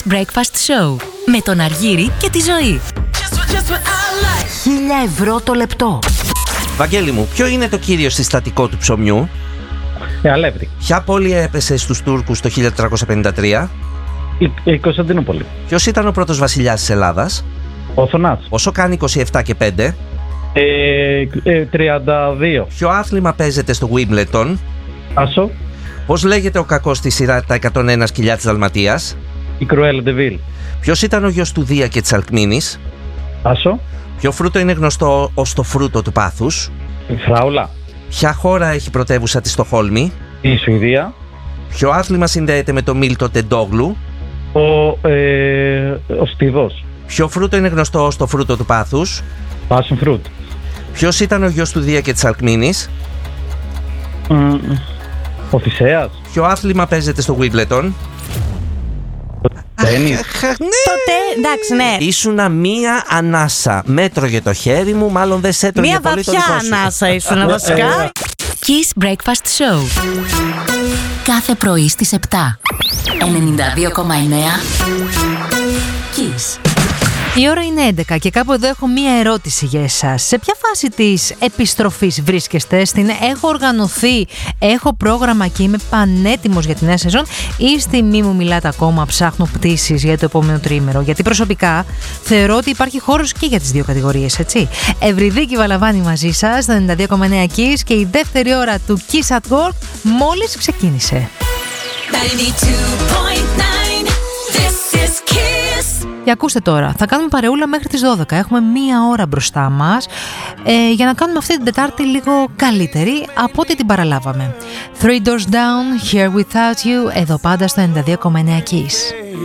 Kiss Breakfast Show με τον Αργύρη και τη Ζωή. 1.000 ευρώ το λεπτό. Βαγγέλη μου, ποιο είναι το κύριο συστατικό του ψωμιού? Αλεύρι. Ποια πόλη έπεσε στους Τούρκους το 1353? Η Κωνσταντινούπολη. Ποιος ήταν ο πρώτος βασιλιάς της Ελλάδας? Ο Θωνάς. Πόσο κάνει 27 και 5? 32. Ποιο άθλημα παίζεται στο Wimbledon? Άσο. Πώς λέγεται ο κακός στη σειρά Τα 101 σκυλιά της Δαλματίας? Η Κρουέλ Ντεβίλ. Ποιος ήταν ο γιος του Δία και της Αλκμήνης? Άσο. Ποιο φρούτο είναι γνωστό ως το φρούτο του πάθους? Η Φράουλα. Ποια χώρα έχει πρωτεύουσα τη Στοκχόλμη? Η Σουηδία. Ποιο άθλημα συνδέεται με το Μίλτο Τεντόγλου? Ο Στιβός. Ποιο φρούτο είναι γνωστό ως το φρούτο του πάθους? Passion fruit. Ποιος ήταν ο γιος του Δία και της Αλκμήνης? Ο Θησέας. Ποιο άθλημα παίζεται στο Wimbledon? Τένις. Τότε, εντάξει, ναι. Ήσουνα μία ανάσα. Μέτρωγε το χέρι μου, μάλλον δεν σε έτρωγε Μία πολύ το βαθιά δικό σου. ανάσα ήσουν βασικά. Kiss Breakfast Show. Κάθε πρωί στις 7. 92,9 Kiss. Η ώρα είναι 11 και κάπου εδώ έχω μία ερώτηση για εσάς. Σε ποια φάση της επιστροφής βρίσκεστε? Στην έχω οργανωθεί, έχω πρόγραμμα και είμαι πανέτοιμος για την νέα σεζόν, ή στη μη μου μιλάτε ακόμα, ψάχνω πτήσεις για το επόμενο τρίμηνο? Γιατί προσωπικά θεωρώ ότι υπάρχει χώρος και για τις δύο κατηγορίες, έτσι. Ευρυδίκη Βαλαβάνη μαζί σας, στο 92,9 Kiss, και η δεύτερη ώρα του Kiss at Work μόλις ξεκίνησε. 92.9 This is Kiss. Και ακούστε τώρα, θα κάνουμε παρεούλα μέχρι τις 12. Έχουμε μία ώρα μπροστά μας για να κάνουμε αυτή την Τετάρτη λίγο καλύτερη από ό,τι την παραλάβαμε. Three Doors Down, Here Without You, εδώ πάντα στο 92,9 Kiss.